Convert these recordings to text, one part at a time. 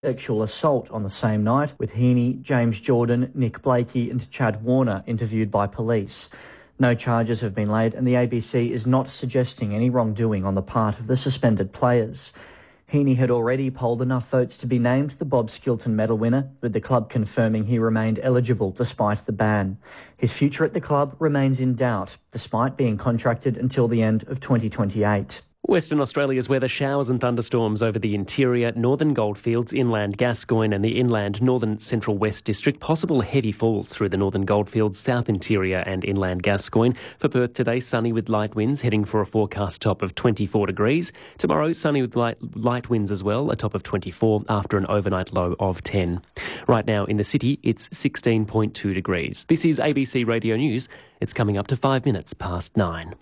sexual assault on the same night, with Heaney, James Jordan, Nick Blakey and Chad Warner interviewed by police. No charges have been laid and the ABC is not suggesting any wrongdoing on the part of the suspended players. Heaney had already polled enough votes to be named the Bob Skilton medal winner, with the club confirming he remained eligible despite the ban. His future at the club remains in doubt, despite being contracted until the end of 2028. Western Australia's weather: showers and thunderstorms over the interior northern goldfields, inland Gascoyne and the inland northern central west district. Possible heavy falls through the northern goldfields, south interior and inland Gascoyne. For Perth today, sunny with light winds, heading for a forecast top of 24 degrees. Tomorrow, sunny with light winds as well, a top of 24 after an overnight low of 10. Right now in the city, it's 16.2 degrees. This is ABC Radio News. It's coming up to 5 minutes past 9.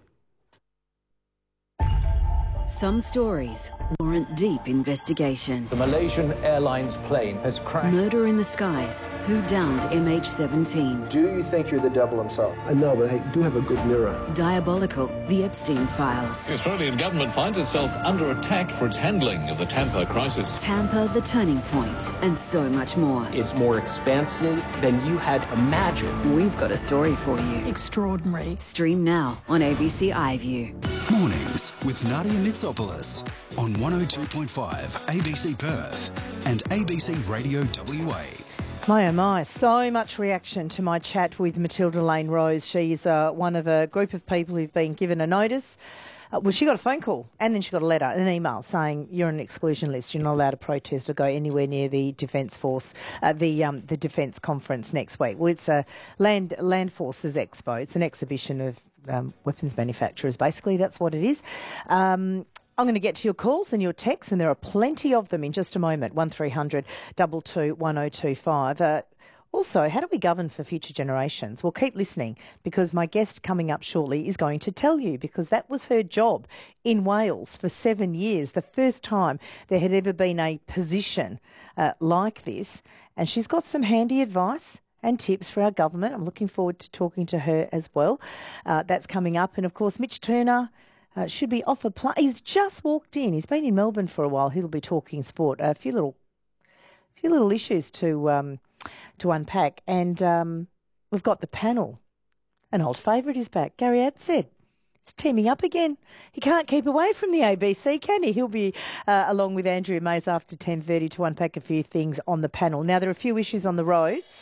Some stories warrant deep investigation. The Malaysian Airlines plane has crashed. Murder in the skies. Who downed MH17? Do you think you're the devil himself? No, but I do have a good mirror. Diabolical. The Epstein Files. The Australian government finds itself under attack for its handling of the Tampa crisis. Tampa, the turning point, and so much more. It's more expansive than you had imagined. We've got a story for you. Extraordinary. Stream now on ABC iView. Mornings with Nadia Mitsopoulos on 102.5 ABC Perth and ABC Radio WA. My oh my, so much reaction to my chat with Matilda Lane Rose. She's one of a group of people who've been given a notice. Well, she got a phone call and then she got a letter, an email saying you're on an exclusion list. You're not allowed to protest or go anywhere near the Defence Force, the Defence Conference next week. Well, it's a Land Forces Expo. It's an exhibition of weapons manufacturers, basically. That's what it is. I'm going to get to your calls and your texts, and there are plenty of them in just a moment. 1300 22 1025. Also, how do we govern for future generations? Well, keep listening, because my guest coming up shortly is going to tell you, because that was her job in Wales for 7 years, the first time there had ever been a position like this. And she's got some handy advice and tips for our government. I'm looking forward to talking to her as well. That's coming up. And, of course, Mitch Turner should be off a plane. He's just walked in. He's been in Melbourne for a while. He'll be talking sport. A few little issues to unpack. And we've got the panel. An old favourite is back. Gary Adsett. He's teaming up again. He can't keep away from the ABC, can he? He'll be along with Andrea Mays after 10:30 to unpack a few things on the panel. Now, there are a few issues on the roads.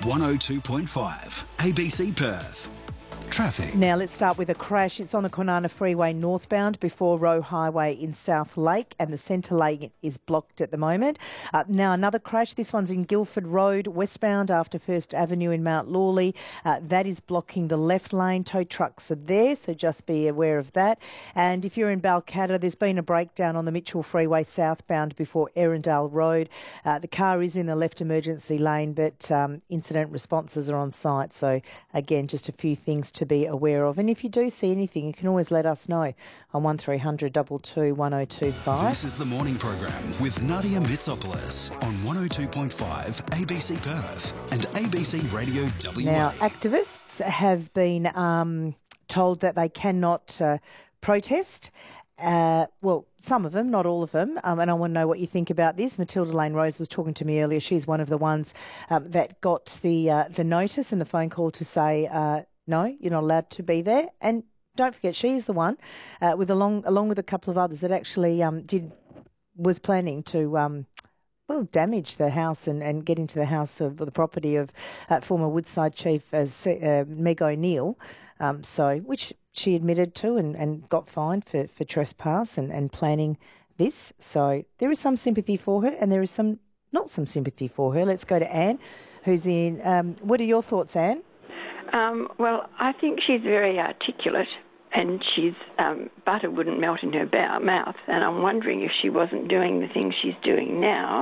102.5 ABC Perth. Traffic. Now, let's start with a crash. It's on the Kwinana Freeway northbound before Roe Highway in South Lake, and the centre lane is blocked at the moment. Now, another crash. This one's in Guildford Road, westbound after First Avenue in Mount Lawley. That is blocking the left lane. Tow trucks are there, so just be aware of that. And if you're in Balcatta, there's been a breakdown on the Mitchell Freeway southbound before Erindale Road. The car is in the left emergency lane, but incident responses are on site. So, again, just a few things to be aware of. And if you do see anything, you can always let us know on 1300 22 1025. This is the morning program with Nadia Mitsopoulos on 102.5 ABC Perth and ABC Radio WA. Now, activists have been told that they cannot protest. Well, some of them, not all of them, and I want to know what you think about this. Matilda Lane Rose was talking to me earlier. She's one of the ones that got the notice and the phone call to say, no, you're not allowed to be there. And don't forget, she's the one, along with a couple of others, that actually was planning to damage the house and get into the house of the property of former Woodside Chief Meg O'Neill, which she admitted to and got fined for trespass and planning this. So there is some sympathy for her, and there is not some sympathy for her. Let's go to Anne, who's in. What are your thoughts, Anne? Well, I think she's very articulate, and she's butter wouldn't melt in her mouth, and I'm wondering if she wasn't doing the things she's doing now,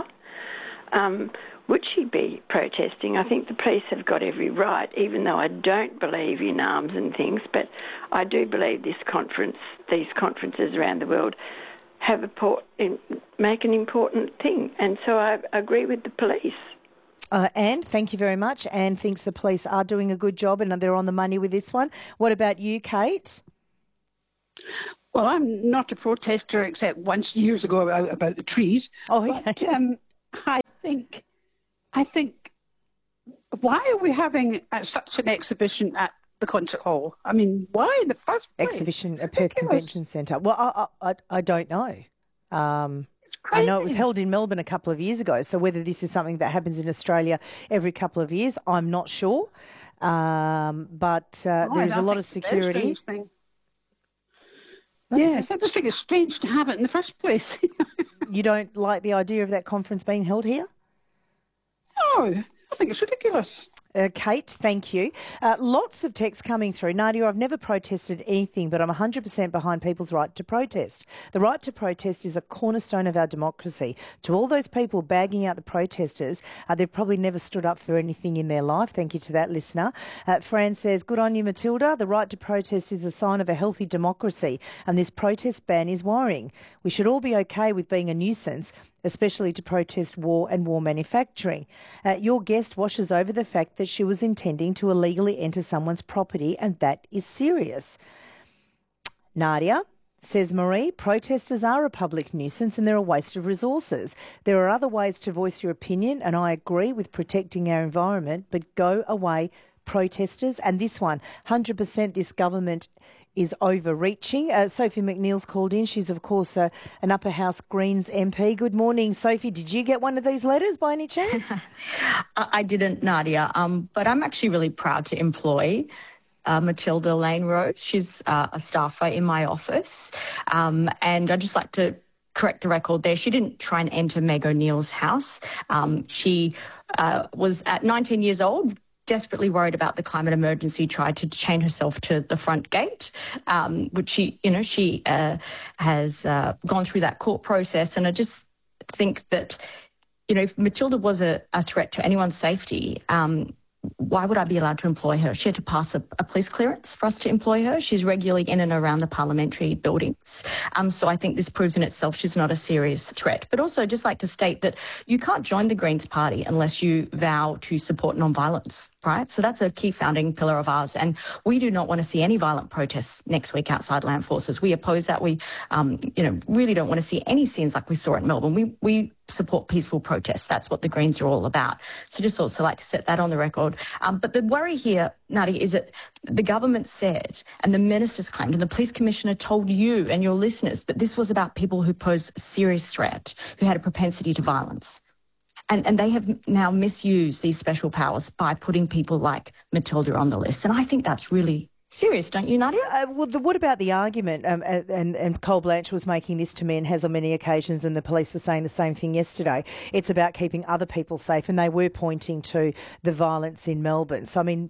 would she be protesting? I think the police have got every right, even though I don't believe in arms and things, but I do believe these conferences around the world make an important thing, and so I agree with the police. Anne, thank you very much. Anne thinks the police are doing a good job and they're on the money with this one. What about you, Kate? Well, I'm not a protester except once years ago about the trees. Oh, okay. But, I think, why are we having such an exhibition at the concert hall? I mean, why in the first place? Exhibition at Perth Convention Centre. Well, I don't know. It's crazy. I know it was held in Melbourne a couple of years ago, so whether this is something that happens in Australia every couple of years, I'm not sure. But there is a lot of security. Yes, I just think it's strange to have it in the first place. You don't like the idea of that conference being held here? No, I think it's ridiculous. Kate, thank you. Lots of texts coming through. Nadia, I've never protested anything, but I'm 100% behind people's right to protest. The right to protest is a cornerstone of our democracy. To all those people bagging out the protesters, they've probably never stood up for anything in their life. Thank you to that listener. Fran says, good on you, Matilda. The right to protest is a sign of a healthy democracy, and this protest ban is worrying. We should all be okay with being a nuisance, especially to protest war and war manufacturing. Your guest washes over the fact that she was intending to illegally enter someone's property, and that is serious. Nadia, says Marie, protesters are a public nuisance and they're a waste of resources. There are other ways to voice your opinion, and I agree with protecting our environment, but go away, protesters. And this one, 100% this government is overreaching. Sophie McNeil's called in. She's, of course, an Upper House Greens MP. Good morning, Sophie. Did you get one of these letters by any chance? I didn't, Nadia, but I'm actually really proud to employ Matilda Lane Rose. She's a staffer in my office, and I'd just like to correct the record there. She didn't try and enter Meg O'Neill's house. She was at 19 years old, desperately worried about the climate emergency, tried to chain herself to the front gate, which she has gone through that court process. And I just think that, if Matilda was a threat to anyone's safety, why would I be allowed to employ her? She had to pass a police clearance for us to employ her. She's regularly in and around the parliamentary buildings. So I think this proves in itself she's not a serious threat. But also just like to state that you can't join the Greens Party unless you vow to support non-violence, right? So that's a key founding pillar of ours. And we do not want to see any violent protests next week outside land forces. We oppose that. We, really don't want to see any scenes like we saw in Melbourne. We support peaceful protests. That's what the Greens are all about. So just also like to set that on the record. But the worry here, Nadia, is that the government said, and the ministers claimed, and the police commissioner told you and your listeners that this was about people who pose a serious threat, who had a propensity to violence. And they have now misused these special powers by putting people like Matilda on the list. And I think that's really serious, don't you, Nadia? What about the argument? And Cole Blanche was making this to me and has on many occasions, and the police were saying the same thing yesterday. It's about keeping other people safe, and they were pointing to the violence in Melbourne. So, I mean,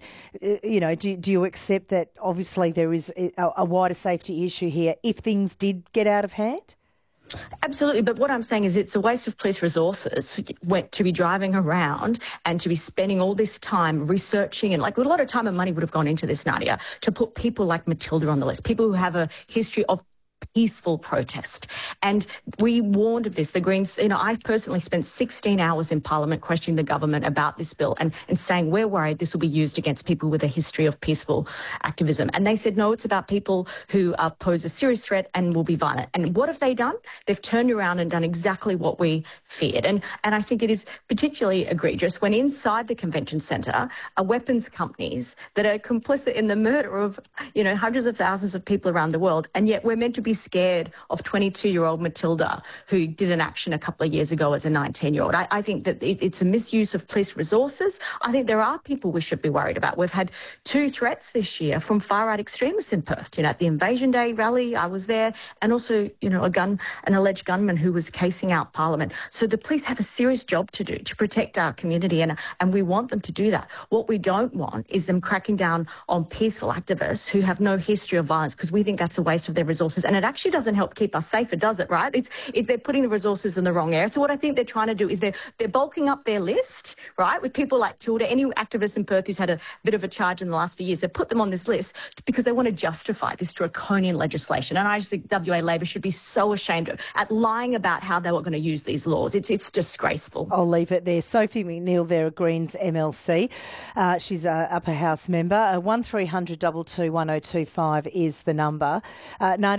do you accept that obviously there is a wider safety issue here if things did get out of hand? Absolutely, but what I'm saying is it's a waste of police resources to be driving around and to be spending all this time researching, and a lot of time and money would have gone into this, Nadia, to put people like Matilda on the list, people who have a history of peaceful protest. And we warned of this. The Greens, I personally spent 16 hours in Parliament questioning the government about this bill and saying we're worried this will be used against people with a history of peaceful activism. And they said, no, it's about people who pose a serious threat and will be violent. And what have they done? They've turned around and done exactly what we feared. And I think it is particularly egregious when inside the convention centre are weapons companies that are complicit in the murder of, hundreds of thousands of people around the world. And yet we're meant to be scared of 22-year-old Matilda, who did an action a couple of years ago as a 19-year-old. I think that it's a misuse of police resources. I think there are people we should be worried about. We've had 2 threats this year from far-right extremists in Perth. At the Invasion Day rally, I was there, and also, an alleged gunman who was casing out Parliament. So the police have a serious job to do to protect our community, and we want them to do that. What we don't want is them cracking down on peaceful activists who have no history of violence, because we think that's a waste of their resources. And it actually doesn't help keep us safer, does it, right? It's they're putting the resources in the wrong area. So what I think they're trying to do is they're bulking up their list, right, with people like Tilda, any activist in Perth who's had a bit of a charge in the last few years. They put them on this list because they want to justify this draconian legislation. And I just think WA Labor should be so ashamed at lying about how they were going to use these laws. It's disgraceful. I'll leave it there. Sophie McNeil there, a Greens MLC. She's an Upper House member. 1300 222 1025 is the number. Nadia, I think the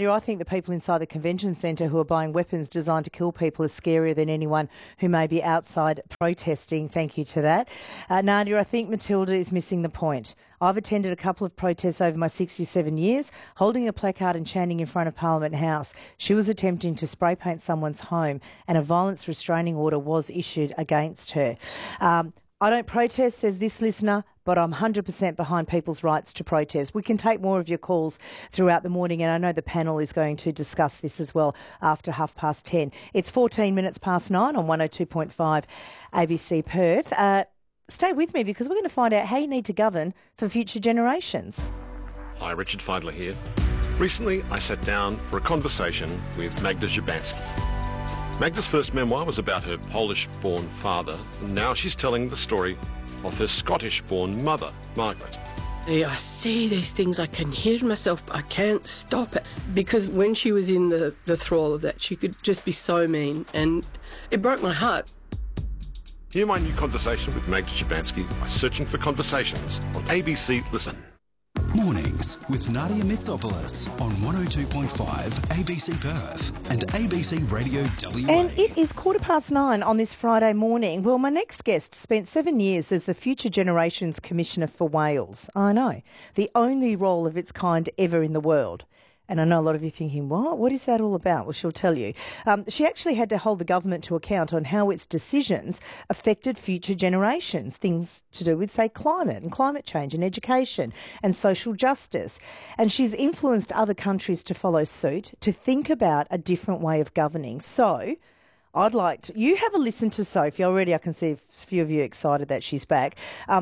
people inside the convention centre who are buying weapons designed to kill people is scarier than anyone who may be outside protesting. Thank you to that. Nadia, I think Matilda is missing the point. I've attended a couple of protests over my 67 years, holding a placard and chanting in front of Parliament House. She was attempting to spray paint someone's home and a violence restraining order was issued against her. I don't protest, says this listener, but I'm 100% behind people's rights to protest. We can take more of your calls throughout the morning, and I know the panel is going to discuss this as well after 10:30. It's 14 minutes past 9 on 102.5 ABC Perth. Stay with me because we're going to find out how you need to govern for future generations. Hi, Richard Feidler here. Recently, I sat down for a conversation with Magda Szubanski. Magda's first memoir was about her Polish-born father, and now she's telling the story of her Scottish-born mother, Margaret. I say these things, I can hear myself, but I can't stop it. Because when she was in the thrall of that, she could just be so mean, and it broke my heart. Hear my new conversation with Magda Szubanski by searching for Conversations on ABC Listen. Mornings with Nadia Mitsopoulos on 102.5 ABC Perth and ABC Radio WA. And it is 9:15 on this Friday morning. Well, my next guest spent 7 years as the Future Generations Commissioner for Wales. I know, the only role of its kind ever in the world. And I know a lot of you thinking, what? What is that all about? Well, she'll tell you. She actually had to hold the government to account on how its decisions affected future generations, things to do with, say, climate and climate change and education and social justice. And she's influenced other countries to follow suit, to think about a different way of governing. So I'd like to, you have a listen to Sophie. Already I can see a few of you excited that she's back.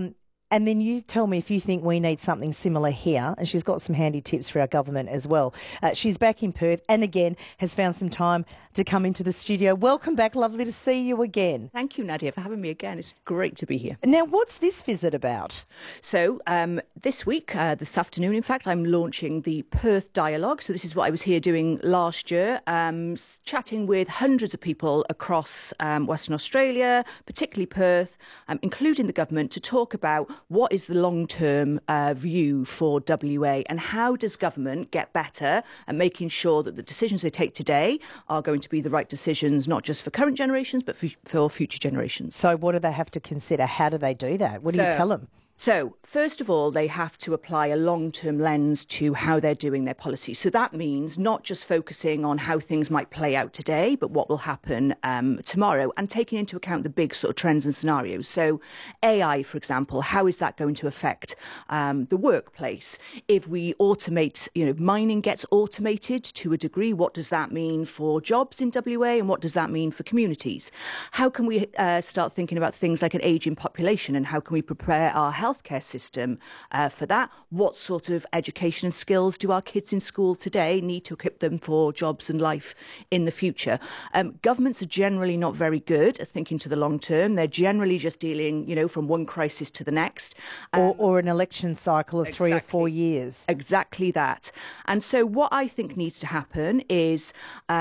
And then you tell me if you think we need something similar here. And she's got some handy tips for our government as well. She's back in Perth and again has found some time to come into the studio. Welcome back. Lovely to see you again. Thank you, Nadia, for having me again. It's great to be here. Now, what's this visit about? So this week, this afternoon, in fact, I'm launching the Perth Dialogue. So this is what I was here doing last year, chatting with hundreds of people across Western Australia, particularly Perth, including the government, to talk about what is the long-term view for WA and how does government get better at making sure that the decisions they take today are going to be the right decisions, not just for current generations, but for future generations. So what do they have to consider? How do they do that? What do you tell them? So, first of all, they have to apply a long-term lens to how they're doing their policy. So that means not just focusing on how things might play out today, but what will happen tomorrow, and taking into account the big sort of trends and scenarios. So AI, for example, how is that going to affect the workplace? If we automate, mining gets automated to a degree, what does that mean for jobs in WA and what does that mean for communities? How can we start thinking about things like an ageing population and how can we prepare our healthcare system for that? What sort of education and skills do our kids in school today need to equip them for jobs and life in the future? Governments are generally not very good at thinking to the long term. They're generally just dealing, from one crisis to the next. Or an election cycle of 3 or 4 years. Exactly that. And so what I think needs to happen is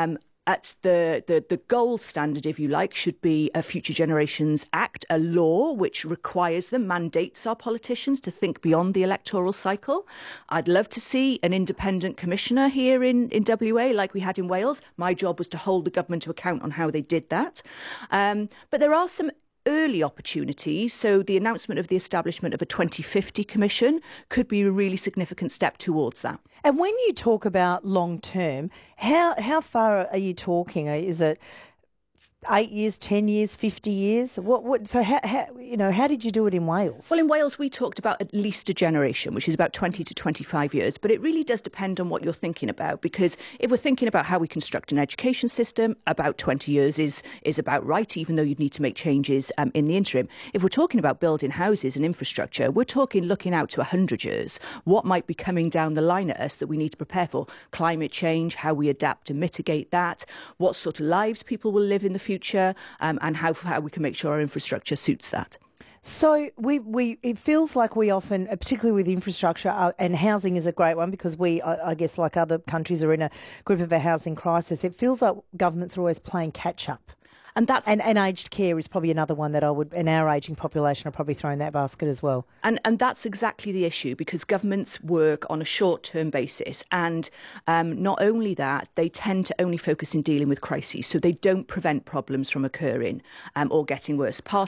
at the gold standard, if you like, should be a Future Generations Act, a law which requires them, mandates our politicians to think beyond the electoral cycle. I'd love to see an independent commissioner here in WA like we had in Wales. My job was to hold the government to account on how they did that. But there are some early opportunities. So the announcement of the establishment of a 2050 commission could be a really significant step towards that. And when you talk about long term, how far are you talking? Is it 8 years, 10 years, 50 years? So how did you do it in Wales? Well, in Wales, we talked about at least a generation, which is about 20 to 25 years. But it really does depend on what you're thinking about, because if we're thinking about how we construct an education system, about 20 years is about right, even though you'd need to make changes in the interim. If we're talking about building houses and infrastructure, we're talking looking out to 100 years. What might be coming down the line at us that we need to prepare for? Climate change, how we adapt and mitigate that, what sort of lives people will live in the future, and how we can make sure our infrastructure suits that. So it feels like we often, particularly with infrastructure, and housing is a great one because we, I guess, like other countries, are in a group of a housing crisis. It feels like governments are always playing catch up. And aged care is probably another one that I would, in our ageing population, I'd probably throw in that basket as well. And that's exactly the issue, because governments work on a short-term basis, and not only that, they tend to only focus in dealing with crises, so they don't prevent problems from occurring or getting worse. Part